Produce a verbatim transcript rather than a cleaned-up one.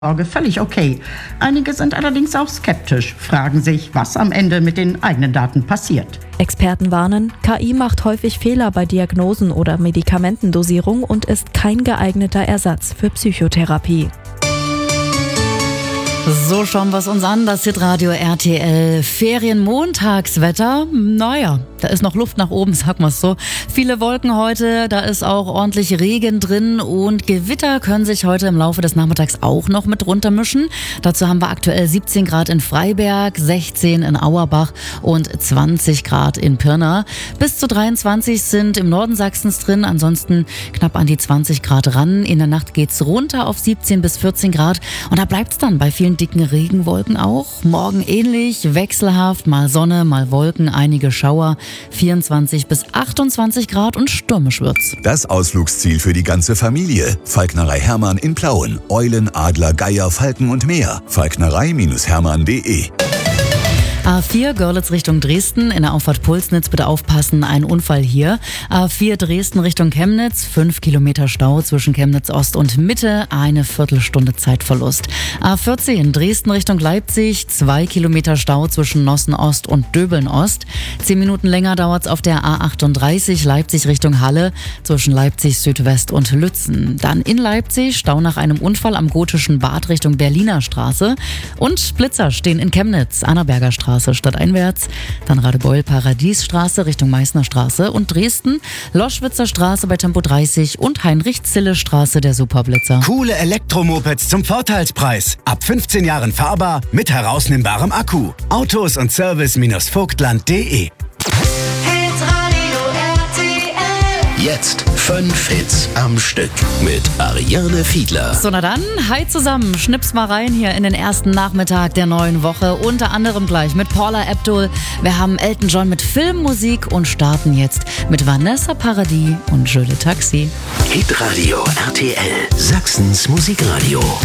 Sorge völlig okay. Einige sind allerdings auch skeptisch, fragen sich, was am Ende mit den eigenen Daten passiert. Experten warnen, K I macht häufig Fehler bei Diagnosen oder Medikamentendosierung und ist kein geeigneter Ersatz für Psychotherapie. So schauen wir es uns an, das Hitradio R T L Ferienmontagswetter. Naja, da ist noch Luft nach oben, sagen wir es so. Viele Wolken heute, da ist auch ordentlich Regen drin und Gewitter können sich heute im Laufe des Nachmittags auch noch mit runtermischen. Dazu haben wir aktuell siebzehn Grad in Freiberg, sechzehn in Auerbach und zwanzig Grad in Pirna. Bis zu dreiundzwanzig sind im Norden Sachsens drin, ansonsten knapp an die zwanzig Grad ran. In der Nacht geht's runter auf siebzehn bis vierzehn Grad und da bleibt's dann bei vielen dicken Regenwolken auch. Morgen ähnlich, wechselhaft, mal Sonne, mal Wolken, einige Schauer, vierundzwanzig bis achtundzwanzig Grad und stürmisch wird's. Das Ausflugsziel für die ganze Familie. Falknerei Hermann in Plauen. Eulen, Adler, Geier, Falken und mehr. falknerei Hermann punkt de. A vier Görlitz Richtung Dresden, in der Auffahrt Pulsnitz bitte aufpassen, ein Unfall hier. A vier Dresden Richtung Chemnitz, fünf Kilometer Stau zwischen Chemnitz Ost und Mitte, eine Viertelstunde Zeitverlust. A vierzehn Dresden Richtung Leipzig, zwei Kilometer Stau zwischen Nossen Ost und Döbeln Ost. Zehn Minuten länger dauert's auf der A achtunddreißig Leipzig Richtung Halle, zwischen Leipzig Südwest und Lützen. Dann in Leipzig Stau nach einem Unfall am Gotischen Bad Richtung Berliner Straße. Und Blitzer stehen in Chemnitz, Annaberger Straße. Stadteinwärts, dann Radebeul Paradiesstraße Richtung Meißner Straße und Dresden, Loschwitzer Straße bei Tempo dreißig und Heinrich-Zille-Straße der Superblitzer. Coole Elektromopeds zum Vorteilspreis. Ab fünfzehn Jahren fahrbar mit herausnehmbarem Akku. Autos und Service Vogtland punkt de. Jetzt fünf Hits am Stück mit Ariane Fiedler. So, na dann, hi zusammen, schnips mal rein hier in den ersten Nachmittag der neuen Woche. Unter anderem gleich mit Paula Abdul. Wir haben Elton John mit Filmmusik und starten jetzt mit Vanessa Paradis und Je le Taxi. Hitradio R T L, Sachsens Musikradio.